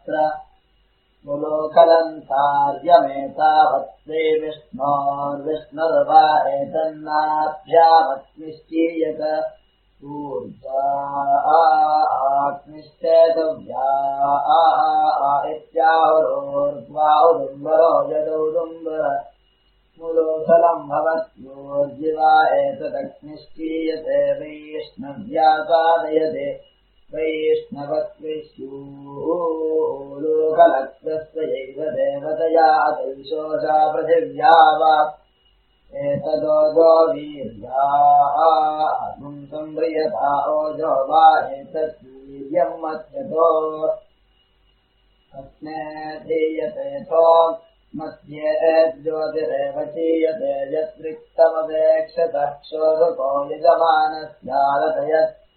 मुलोकलन्तार्यमेतावत्ते विष्णोर्विष्णुर्वा एतन्नाभ्यामग्निश्चीयत ऊर्जा आग्निश्चेतव्या इत्याहुरोर्द्वाहुदुम्बरो यदौदुम्बर मुलोकलम् भवत्योर्जिवा एतदग्निश्चीयते वैष्णव्या साधयते वैष्णवत्विष्यूलोकलत्वस्यैव देवतया दैशोषा पृथिव्या वा एतदोजो वीर्या संव्रियता ओजो वा एतद्वीर्यम् मध्यतो अस्मे धीयतेऽथो मध्ये ज्योतिरेव चीयते यत्रिक्तमवेक्षतः क्षोभको यजमानस्यादतयत्